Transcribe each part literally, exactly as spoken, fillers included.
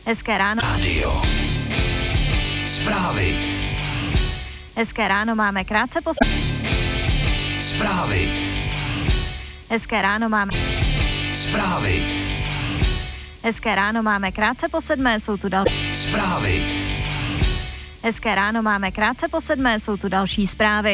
Hezké ráno. Radio. Zprávy. Hezké ráno, máme krátce po... Zprávy. Hezké ráno, máme... Zprávy. Hezké ráno, máme krátce po sedmé, jsou tu další... Zprávy. Hezké ráno, máme krátce po sedmé, jsou tu další zprávy.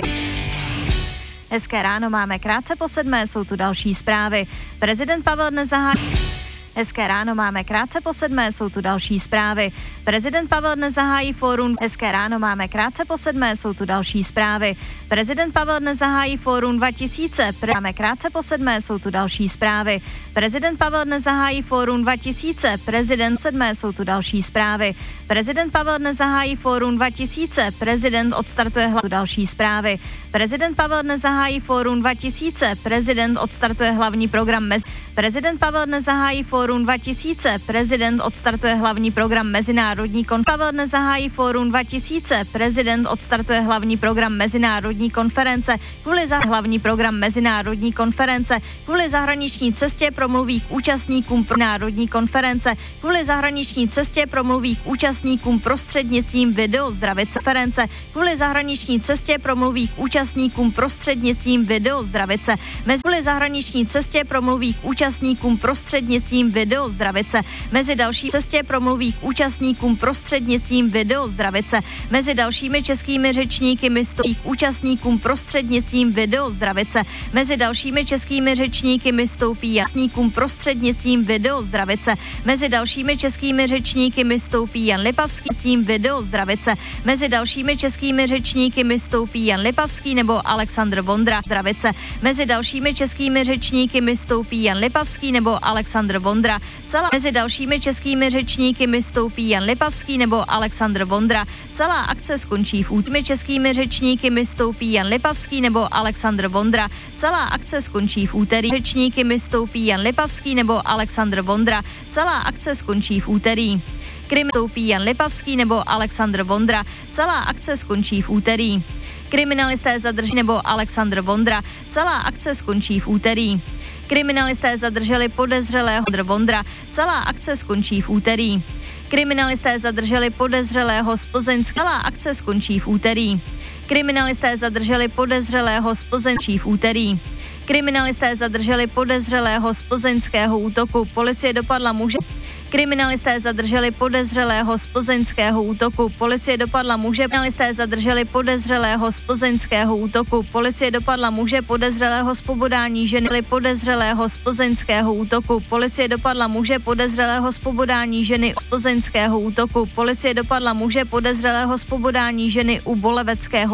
Hezké ráno, máme krátce po sedmé, jsou tu další zprávy. Prezident Pavel dnes zahájí... Hezké ráno, máme krátce po sedmé, jsou tu další zprávy. Prezident Pavel dnes zahájí fórum. Hezké ráno, máme krátce po sedmé, jsou tu další zprávy. Prezident Pavel dnes zahájí fórum dva tisíce. Máme krátce po sedmé, jsou tu další zprávy. Prezident Pavel dnes zahájí fórum dva tisíce. Prezident sedmé, jsou tu další zprávy. Prezident Pavel dnes zahájí fórum dva tisíce. Prezident odstartuje hlavu další zprávy. Prezident Pavel dnes zahájí fórum dva tisíce. Prezident odstartuje hlavní program mez. Prezident Pavel dnes zahájí fórum dva tisíce. Prezident odstartuje hlavní program mezinárodní kon. Pavel dnes zahájí fórum dva tisíce. Prezident odstartuje hlavní program mezinárodní konference. Kvůli za hlavní program mezinárodní konference. Kvůli zahraniční cestě promluví k účastníkům pro národní konference. Kvůli zahraniční cestě promluví k účastníkům prostřednictvím videozdravice konference. Kvůli zahraniční cestě promluví k účastníkům prostřednictvím videozdravice. Mezi kvůli zahraniční cestě promluví k účastníkům prostřednictvím videozdravice. Mezi další cestě promluví k účastníkům prostřednictvím videozdravice. Mezi dalšími českými řečníky stojí k účastníkům prostřednictvím videozdravice. Mezi dalšími českými řečníky stoupí jasníkům prostřednictvím videozdravice. Mezi dalšími českými řečníky stoupí Jan Lipavský s tím videozdravice. Mezi dalšími českými řečníky stoupí Jan Lipavský nebo Alexandr Vondra zdravice. Mezi dalšími českými řečníky stoupí Jan Lipavský nebo Alexandr Vondra. Celá mezi dalšími českými řečníky stoupí Jan Lipavský nebo Alexandr Vondra. Celá akce skončí v úterý. Českými řečníky stoupí Jan Lipavský nebo Alexandr Vondra. Celá akce skončí v úterý. Řečníky stoupí Jan Lipavský nebo Alexandr Vondra. Celá akce skončí v úterý. Krim stoupí Jan Lipavský nebo Alexandr Vondra. Celá akce skončí v úterý. Kriminalisté zadrží nebo Alexandr Vondra. Celá akce skončí v úterý. Kriminalisté zadrželi podezřelého Vondra. Celá akce skončí v úterý. Kriminalisté zadrželi podezřelého z Plzeňska. Celá akce skončí v úterý. Kriminalisté zadrželi podezřelého z Plzeňčí v úterý. Kriminalisté zadrželi podezřelého z plzeňského útoku. Policie dopadla muže. Kriminalisté zadrželi podezřelého z plzeňského útoku. Policie dopadla muže. Kriminalisté zadrželi podezřelého z plzeňského útoku. Policie dopadla muže podezřelého z pobodání ženy. Podezřelého z plzeňského útoku. Policie dopadla muže podezřelého z pobodání ženy z plzeňského útoku. Policie dopadla muže podezřelého z pobodání ženy u Boleveckého